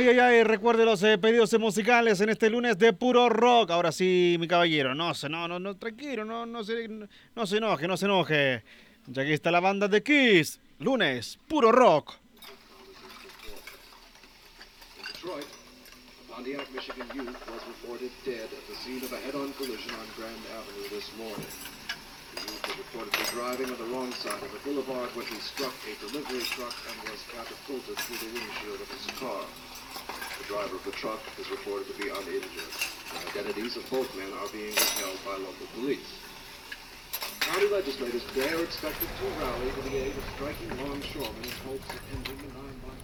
Ay, ay, ay, recuerde los pedidos musicales en este lunes de puro rock. Ahora sí, mi caballero, no, tranquilo, no se enoje, no se enoje. Ya aquí está la banda de Kiss, lunes, puro rock. In Detroit, a Pontiac, Michigan youth was reported dead at the scene of a head-on collision on Grand Avenue this morning. The youth was reportedly driving on the wrong side of the boulevard when he struck a delivery truck and was catapulted through the windshield of his car. The driver of the truck is reported to be uninjured. The identities of both men are being withheld by local police. County legislators there are expected to rally to the aid of striking longshoremen in hopes of ending the 9-month